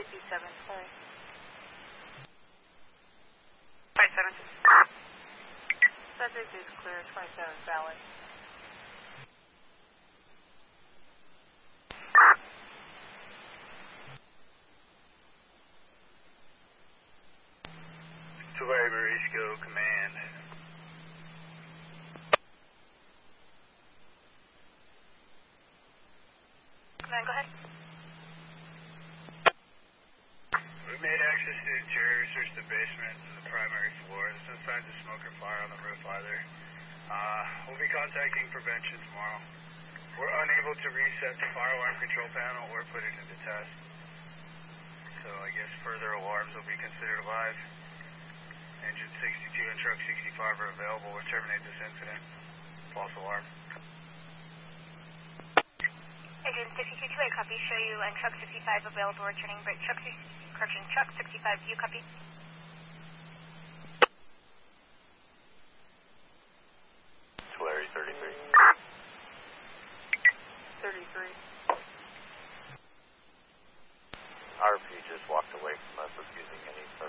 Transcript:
57, sorry. 27. Subject is clear, 27 valid. Tulare Marisco Command. Command, go ahead. We made access to the interior, searched the basement and the primary floor. There's no signs of smoke or fire on the roof either. We'll be contacting prevention tomorrow. We're unable to reset the fire alarm control panel or put it into test. So I guess further alarms will be considered live. Engine 62 and truck 65 are available. We'll terminate this incident. False alarm. Engine 62 2A, copy. Show you and truck 65 available, returning break. Truck 65, do you copy? Tulare 33. 33. RP just walked away from us refusing any